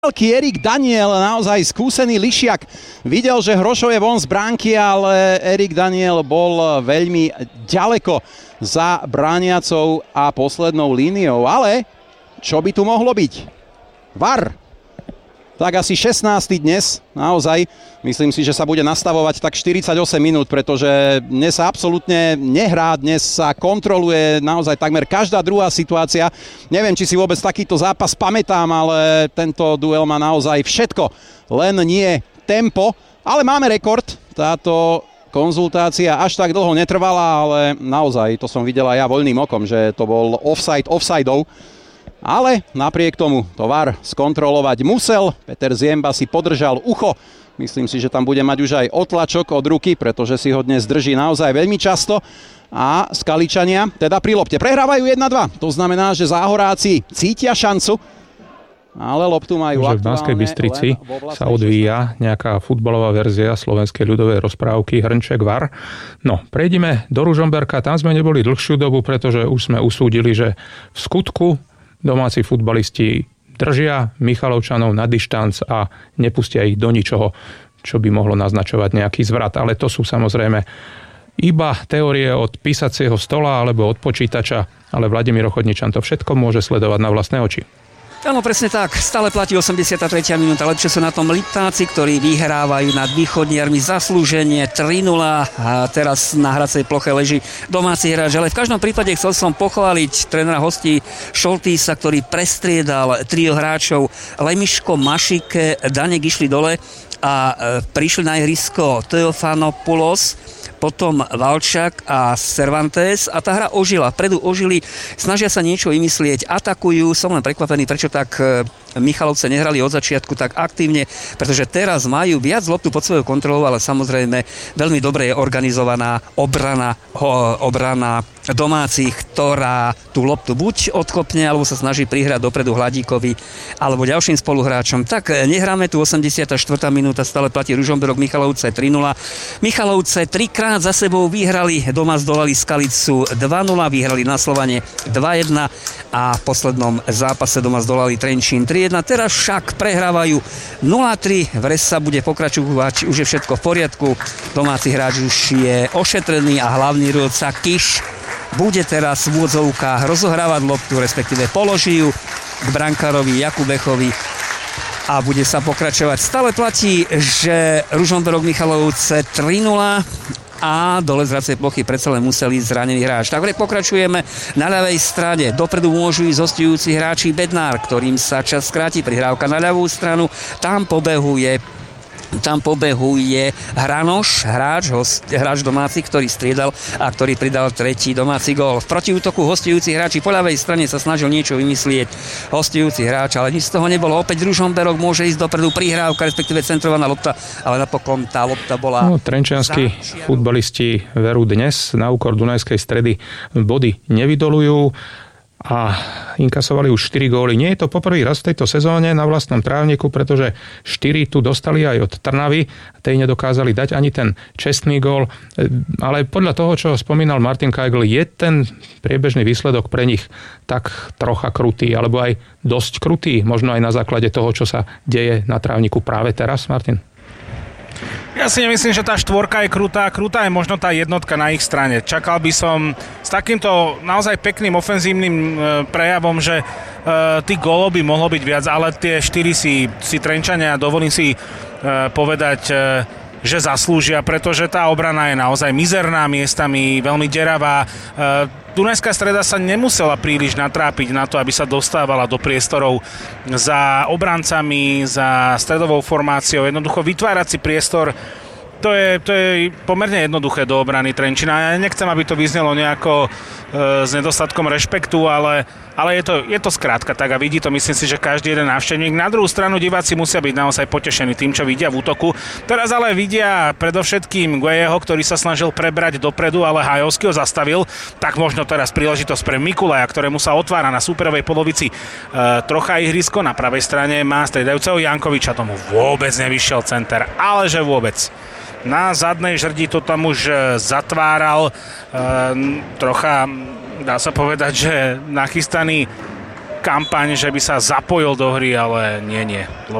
Veľký Erik Daniel, naozaj skúsený lišiak. Videl, že Hrošov je von z bránky, ale Erik Daniel bol veľmi ďaleko za brániacou a poslednou líniou. Ale čo by tu mohlo byť? VAR. Tak asi 16. dnes, naozaj. Myslím si, že sa bude nastavovať tak 48 minút, pretože dnes sa absolútne nehrá, dnes sa kontroluje naozaj takmer každá druhá situácia. Neviem, či si vôbec takýto zápas pamätám, ale tento duel má naozaj všetko, len nie tempo. Ale máme rekord, táto konzultácia až tak dlho netrvala, ale naozaj to som videl aj ja voľným okom, že to bol offsideov. Ale napriek tomu to VAR skontrolovať musel. Peter Ziemba si podržal ucho. Myslím si, že tam bude mať už aj otlačok od ruky, pretože si ho dnes drží naozaj veľmi často. A Skaličania teda pri lopte prehrávajú 1-2. To znamená, že Záhoráci cítia šancu, ale loptu majú aktuálne. V Banskej Bystrici sa odvíja nejaká futbalová verzia slovenskej ľudovej rozprávky Hrnček VAR. No, prejdime do Ružomberka. Tam sme neboli dlhšiu dobu, pretože už sme usúdili, že v skutku domáci futbalisti držia Michalovčanov na dištanc a nepustia ich do ničoho, čo by mohlo naznačovať nejaký zvrat. Ale to sú samozrejme iba teórie od písacieho stola alebo od počítača, ale Vladimír Ochodničan to všetko môže sledovať na vlastné oči. Áno, presne tak. Stále platí 83. minúta. Lepšie sú na tom Liptáci, ktorí vyhrávajú nad Východniarmi zaslúženie 3-0. A teraz na hracej ploche leží domáci hráč. Ale v každom prípade chcel som pochváliť trénera hostí Šoltísa, ktorý prestriedal trio hráčov. Lemiško, Mašike, Danek išli dole a prišli na ihrisko Teofanopoulos, potom Valčák a Cervantes a tá hra ožila. Vpredu ožili, snažia sa niečo vymyslieť, atakujú. Som len prekvapený, prečo tak Michalovce nehrali od začiatku tak aktívne, pretože teraz majú viac loptu pod svojou kontrolou, ale samozrejme veľmi dobre je organizovaná obrana domácich, ktorá tú loptu buď odkopne, alebo sa snaží prihrať dopredu Hladíkovi alebo ďalším spoluhráčom. Tak nehráme tu 84. minúta, stále platí Ružomberok Michalovce 3-0. Michalovce trikrát za sebou vyhrali, doma zdolali Skalicu 2-0, vyhrali na Slovane 2-1 a v poslednom zápase doma zdolali Trenčín 3-1. Teraz však prehrávajú 0-3, v sa bude pokračovať, už je všetko v poriadku. Domáci hráč už je ošetrený a hlavný rôdca Kiš bude teraz v úvodzovkách rozohrávať loptu, respektíve položí ju k brankárovi Jakubechovi a bude sa pokračovať. Stále platí, že Ružomberok Michalovce 3-0 a dole z hracej plochy predsa len museli zranený hráč. Takže pokračujeme na ľavej strane. Dopredu môžu ísť hostujúci hráči Bednár, ktorým sa čas skráti. Prihrávka na ľavú stranu. Tam pobehuje Hranoš, hráč domáci, ktorý striedal a ktorý pridal tretí domáci gól. V protiútoku hostujúci hráči po ľavej strane sa snažil niečo vymyslieť hostujúci hráč, ale nič z toho nebolo. Opäť Ružomberok môže ísť dopredu, prihrávka, respektíve centrovaná lopta, ale napokon tá lopta bola... Trenčianski futbalisti veru dnes na úkor Dunajskej Stredy body nevydolujú a inkasovali už 4 góly. Nie je to poprvý raz v tejto sezóne na vlastnom trávniku, pretože 4 tu dostali aj od Trnavy. Tej nedokázali dať ani ten čestný gól. Ale podľa toho, čo spomínal Martin Kajgl, je ten priebežný výsledok pre nich tak trocha krutý, alebo aj dosť krutý, možno aj na základe toho, čo sa deje na trávniku práve teraz, Martin? Ja si nemyslím, že tá štvorka je krutá. Krutá je možno tá jednotka na ich strane. Čakal by som s takýmto naozaj pekným ofenzívnym prejavom, že tých gólov by mohlo byť viac, ale tie 4 si Trenčania, dovolím si povedať, že zaslúžia, pretože tá obrana je naozaj mizerná, miestami veľmi deravá. Dunajská Streda sa nemusela príliš natrápiť na to, aby sa dostávala do priestorov za obrancami, za stredovou formáciou. Jednoducho vytvárať si priestor, to je pomerne jednoduché do obrany Trenčína. Ja nechcem, aby to vyznelo nejako s nedostatkom rešpektu, ale je to skrátka tak a vidí to, myslím si, že každý jeden návštevník. Na druhú stranu diváci musia byť naozaj potešení tým, čo vidia v útoku. Teraz ale vidia predovšetkým Guejeho, ktorý sa snažil prebrať dopredu, ale Hajovský ho zastavil. Tak možno teraz príležitosť pre Mikulaja, ktorému sa otvára na súperovej polovici trocha ihrisko. Na pravej strane má striedajúceho Jankoviča, tomu vôbec nevyšiel center, ale že vôbec. Na zadnej žrdi to tam už zatváral trocha, dá sa povedať, že nachystaný kampaň, že by sa zapojil do hry, ale nie.